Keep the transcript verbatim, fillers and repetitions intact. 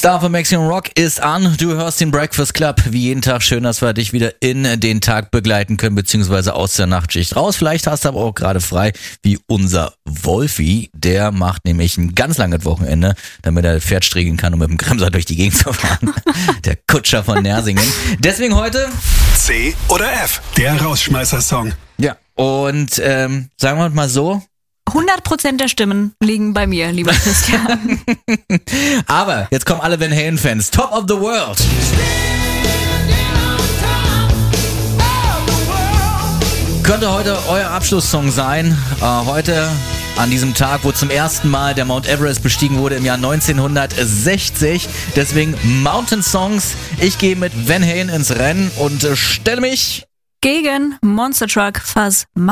Star von Maximum Rock ist an. Du hörst den Breakfast Club wie jeden Tag. Schön, dass wir dich wieder in den Tag begleiten können, beziehungsweise aus der Nachtschicht raus. Vielleicht hast du aber auch gerade frei, wie unser Wolfi. Der macht nämlich ein ganz langes Wochenende, damit er das Pferd striegeln kann, um mit dem Bremser durch die Gegend zu fahren. Der Kutscher von Nersingen. Deswegen heute C oder F, der Rausschmeißer-Song. Ja, und ähm, sagen wir mal so, hundert Prozent der Stimmen liegen bei mir, lieber Christian. aber jetzt kommen alle Van Halen-Fans. Top of the World. Könnte heute euer Abschlusssong sein. Äh, heute an diesem Tag, wo zum ersten Mal der Mount Everest bestiegen wurde im Jahr neunzehnhundertsechzig. Deswegen Mountain Songs. Ich gehe mit Van Halen ins Rennen und äh, stelle mich gegen Monster Truck Fuzz